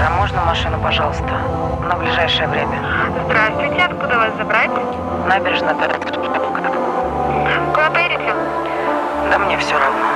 А можно машину, пожалуйста, на ближайшее время? Здравствуйте, откуда вас забрать? Набережная. Куда поедете? Да мне все равно.